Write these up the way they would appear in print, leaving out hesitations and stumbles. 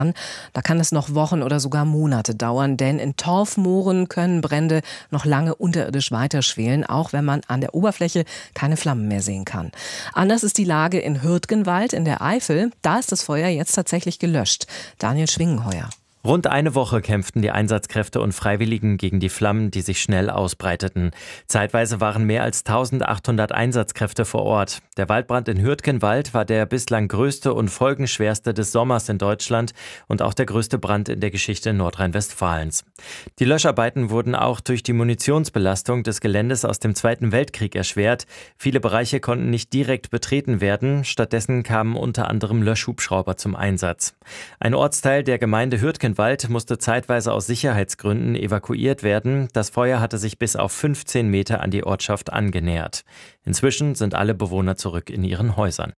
Da kann es noch Wochen oder sogar Monate dauern, denn in Torfmooren können Brände noch lange unterirdisch weiterschwelen, auch wenn man an der Oberfläche keine Flammen mehr sehen kann. Anders ist die Lage in Hürtgenwald in der Eifel. Da ist das Feuer jetzt tatsächlich gelöscht. Daniel Schwingenheuer. Rund eine Woche kämpften die Einsatzkräfte und Freiwilligen gegen die Flammen, die sich schnell ausbreiteten. Zeitweise waren mehr als 1800 Einsatzkräfte vor Ort. Der Waldbrand in Hürtgenwald war der bislang größte und folgenschwerste des Sommers in Deutschland und auch der größte Brand in der Geschichte Nordrhein-Westfalens. Die Löscharbeiten wurden auch durch die Munitionsbelastung des Geländes aus dem Zweiten Weltkrieg erschwert. Viele Bereiche konnten nicht direkt betreten werden. Stattdessen kamen unter anderem Löschhubschrauber zum Einsatz. Ein Ortsteil der Gemeinde Hürtgenwald musste zeitweise aus Sicherheitsgründen evakuiert werden. Das Feuer hatte sich bis auf 15 Meter an die Ortschaft angenähert. Inzwischen sind alle Bewohner zurück in ihren Häusern.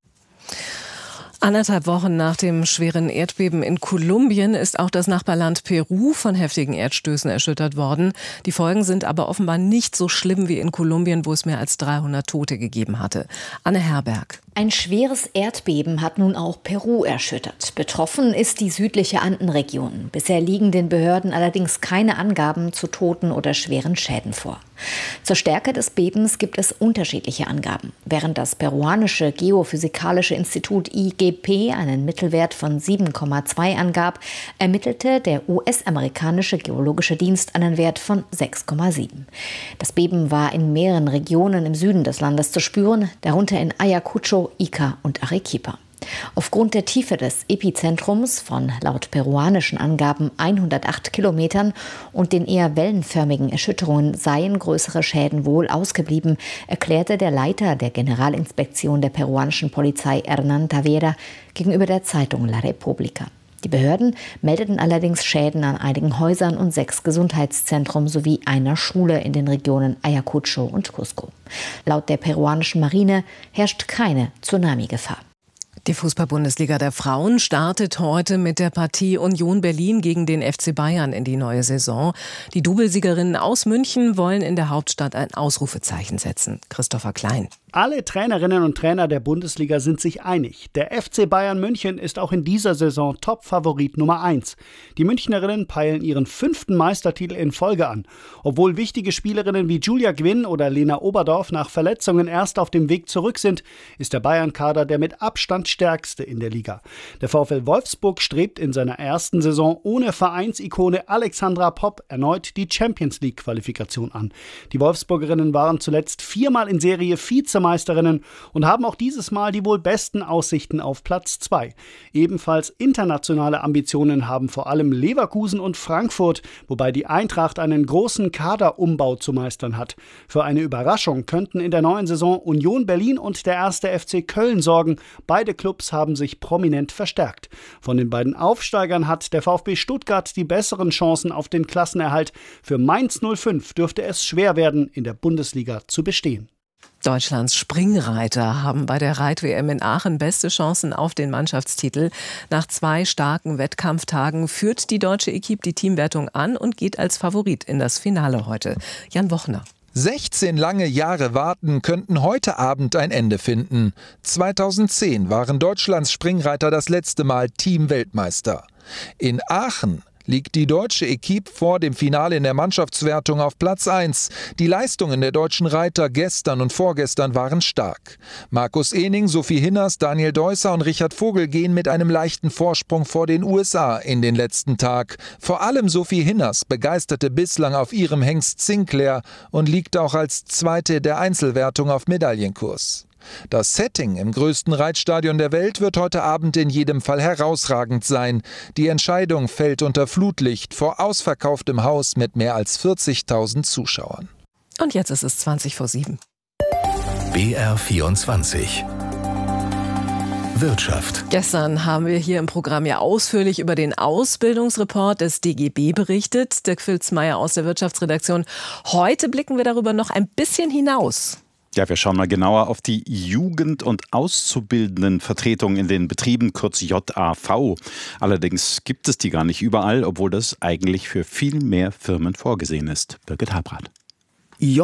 1,5 Wochen nach dem schweren Erdbeben in Kolumbien ist auch das Nachbarland Peru von heftigen Erdstößen erschüttert worden. Die Folgen sind aber offenbar nicht so schlimm wie in Kolumbien, wo es mehr als 300 Tote gegeben hatte. Anne Herberg. Ein schweres Erdbeben hat nun auch Peru erschüttert. Betroffen ist die südliche Andenregion. Bisher liegen den Behörden allerdings keine Angaben zu Toten oder schweren Schäden vor. Zur Stärke des Bebens gibt es unterschiedliche Angaben. Während das peruanische Geophysikalische Institut IGP einen Mittelwert von 7,2 angab, ermittelte der US-amerikanische Geologische Dienst einen Wert von 6,7. Das Beben war in mehreren Regionen im Süden des Landes zu spüren, darunter in Ayacucho, Ica und Arequipa. Aufgrund der Tiefe des Epizentrums von laut peruanischen Angaben 108 Kilometern und den eher wellenförmigen Erschütterungen seien größere Schäden wohl ausgeblieben, erklärte der Leiter der Generalinspektion der peruanischen Polizei Hernán Tavera gegenüber der Zeitung La República. Die Behörden meldeten allerdings Schäden an einigen Häusern und 6 Gesundheitszentren sowie einer Schule in den Regionen Ayacucho und Cusco. Laut der peruanischen Marine herrscht keine Tsunami-Gefahr. Die Fußball-Bundesliga der Frauen startet heute mit der Partie Union Berlin gegen den FC Bayern in die neue Saison. Die Doublesiegerinnen aus München wollen in der Hauptstadt ein Ausrufezeichen setzen. Christopher Klein. Alle Trainerinnen und Trainer der Bundesliga sind sich einig. Der FC Bayern München ist auch in dieser Saison Top-Favorit Nummer 1. Die Münchnerinnen peilen ihren 5. Meistertitel in Folge an. Obwohl wichtige Spielerinnen wie Julia Gwinn oder Lena Oberdorf nach Verletzungen erst auf dem Weg zurück sind, ist der Bayern-Kader der mit Abstand stärkste in der Liga. Der VfL Wolfsburg strebt in seiner ersten Saison ohne Vereinsikone Alexandra Popp erneut die Champions-League-Qualifikation an. Die Wolfsburgerinnen waren zuletzt 4-mal in Serie Vizemeisterinnen und haben auch dieses Mal die wohl besten Aussichten auf Platz 2. Ebenfalls internationale Ambitionen haben vor allem Leverkusen und Frankfurt, wobei die Eintracht einen großen Kaderumbau zu meistern hat. Für eine Überraschung könnten in der neuen Saison Union Berlin und der 1. FC Köln sorgen. Beide Clubs haben sich prominent verstärkt. Von den beiden Aufsteigern hat der VfB Stuttgart die besseren Chancen auf den Klassenerhalt. Für Mainz 05 dürfte es schwer werden, in der Bundesliga zu bestehen. Deutschlands Springreiter haben bei der Reit-WM in Aachen beste Chancen auf den Mannschaftstitel. Nach 2 starken Wettkampftagen führt die deutsche Equipe die Teamwertung an und geht als Favorit in das Finale heute. Jan Wochner. 16 lange Jahre Warten könnten heute Abend ein Ende finden. 2010 waren Deutschlands Springreiter das letzte Mal Teamweltmeister. In Aachen liegt die deutsche Equipe vor dem Finale in der Mannschaftswertung auf Platz 1. Die Leistungen der deutschen Reiter gestern und vorgestern waren stark. Markus Ehning, Sophie Hinners, Daniel Deusser und Richard Vogel gehen mit einem leichten Vorsprung vor den USA in den letzten Tag. Vor allem Sophie Hinners begeisterte bislang auf ihrem Hengst Sinclair und liegt auch als Zweite der Einzelwertung auf Medaillenkurs. Das Setting im größten Reitstadion der Welt wird heute Abend in jedem Fall herausragend sein. Die Entscheidung fällt unter Flutlicht vor ausverkauftem Haus mit mehr als 40.000 Zuschauern. Und jetzt ist es 7:20. BR24 Wirtschaft. Gestern haben wir hier im Programm ja ausführlich über den Ausbildungsreport des DGB berichtet. Dirk Filzmeier aus der Wirtschaftsredaktion. Heute blicken wir darüber noch ein bisschen hinaus. Ja, wir schauen mal genauer auf die Jugend- und Auszubildendenvertretung in den Betrieben, kurz JAV. Allerdings gibt es die gar nicht überall, obwohl das eigentlich für viel mehr Firmen vorgesehen ist. Birgit Habrath. JAV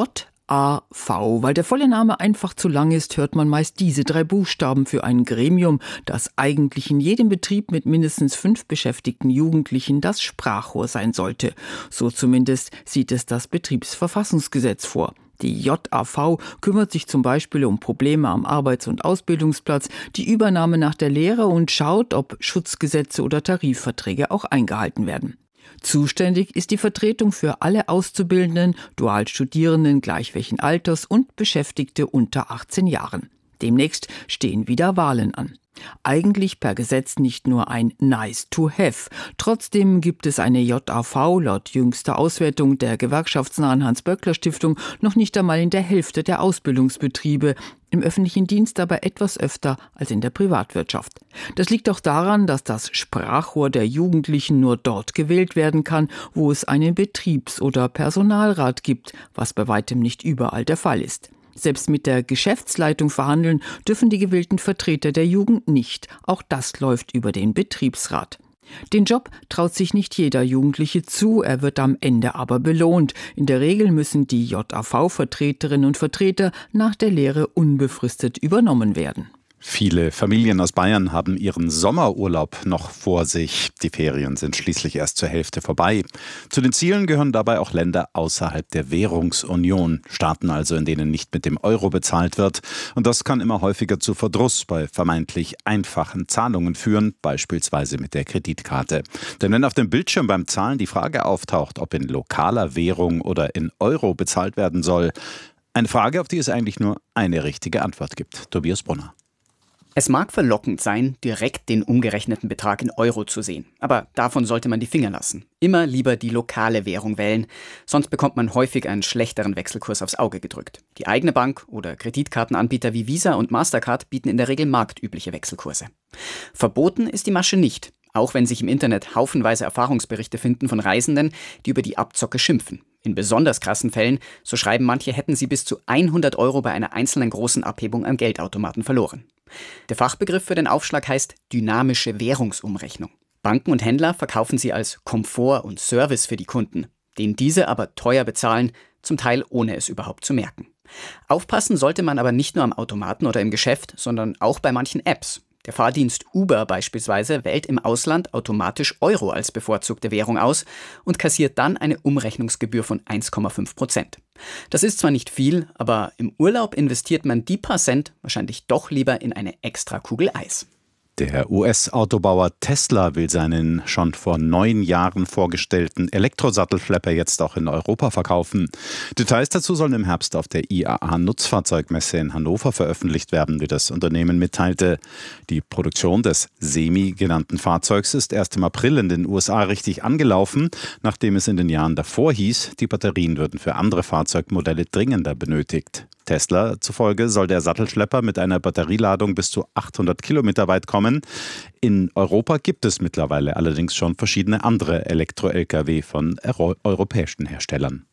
JAV. Weil der volle Name einfach zu lang ist, hört man meist diese 3 Buchstaben für ein Gremium, das eigentlich in jedem Betrieb mit mindestens 5 beschäftigten Jugendlichen das Sprachrohr sein sollte. So zumindest sieht es das Betriebsverfassungsgesetz vor. Die JAV kümmert sich zum Beispiel um Probleme am Arbeits- und Ausbildungsplatz, die Übernahme nach der Lehre und schaut, ob Schutzgesetze oder Tarifverträge auch eingehalten werden. Zuständig ist die Vertretung für alle Auszubildenden, Dualstudierenden gleich welchen Alters und Beschäftigte unter 18 Jahren. Demnächst stehen wieder Wahlen an. Eigentlich per Gesetz nicht nur ein Nice to have. Trotzdem gibt es eine JAV laut jüngster Auswertung der gewerkschaftsnahen Hans-Böckler-Stiftung noch nicht einmal in der Hälfte der Ausbildungsbetriebe, im öffentlichen Dienst aber etwas öfter als in der Privatwirtschaft. Das liegt auch daran, dass das Sprachrohr der Jugendlichen nur dort gewählt werden kann, wo es einen Betriebs- oder Personalrat gibt, was bei weitem nicht überall der Fall ist. Selbst mit der Geschäftsleitung verhandeln dürfen die gewählten Vertreter der Jugend nicht. Auch das läuft über den Betriebsrat. Den Job traut sich nicht jeder Jugendliche zu, er wird am Ende aber belohnt. In der Regel müssen die JAV-Vertreterinnen und Vertreter nach der Lehre unbefristet übernommen werden. Viele Familien aus Bayern haben ihren Sommerurlaub noch vor sich. Die Ferien sind schließlich erst zur Hälfte vorbei. Zu den Zielen gehören dabei auch Länder außerhalb der Währungsunion. Staaten also, in denen nicht mit dem Euro bezahlt wird. Und das kann immer häufiger zu Verdruss bei vermeintlich einfachen Zahlungen führen, beispielsweise mit der Kreditkarte. Denn wenn auf dem Bildschirm beim Zahlen die Frage auftaucht, ob in lokaler Währung oder in Euro bezahlt werden soll, eine Frage, auf die es eigentlich nur eine richtige Antwort gibt. Tobias Brunner. Es mag verlockend sein, direkt den umgerechneten Betrag in Euro zu sehen. Aber davon sollte man die Finger lassen. Immer lieber die lokale Währung wählen, sonst bekommt man häufig einen schlechteren Wechselkurs aufs Auge gedrückt. Die eigene Bank oder Kreditkartenanbieter wie Visa und Mastercard bieten in der Regel marktübliche Wechselkurse. Verboten ist die Masche nicht, auch wenn sich im Internet haufenweise Erfahrungsberichte finden von Reisenden, die über die Abzocke schimpfen. In besonders krassen Fällen, so schreiben manche, hätten sie bis zu 100 Euro bei einer einzelnen großen Abhebung am Geldautomaten verloren. Der Fachbegriff für den Aufschlag heißt dynamische Währungsumrechnung. Banken und Händler verkaufen sie als Komfort und Service für die Kunden, den diese aber teuer bezahlen, zum Teil ohne es überhaupt zu merken. Aufpassen sollte man aber nicht nur am Automaten oder im Geschäft, sondern auch bei manchen Apps. Der Fahrdienst Uber beispielsweise wählt im Ausland automatisch Euro als bevorzugte Währung aus und kassiert dann eine Umrechnungsgebühr von 1,5%. Das ist zwar nicht viel, aber im Urlaub investiert man die paar Cent wahrscheinlich doch lieber in eine extra Kugel Eis. Der US-Autobauer Tesla will seinen schon vor 9 Jahren vorgestellten Elektrosattelschlepper jetzt auch in Europa verkaufen. Details dazu sollen im Herbst auf der IAA-Nutzfahrzeugmesse in Hannover veröffentlicht werden, wie das Unternehmen mitteilte. Die Produktion des Semi genannten Fahrzeugs ist erst im April in den USA richtig angelaufen, nachdem es in den Jahren davor hieß, die Batterien würden für andere Fahrzeugmodelle dringender benötigt. Tesla zufolge soll der Sattelschlepper mit einer Batterieladung bis zu 800 Kilometer weit kommen. In Europa gibt es mittlerweile allerdings schon verschiedene andere Elektro-Lkw von europäischen Herstellern.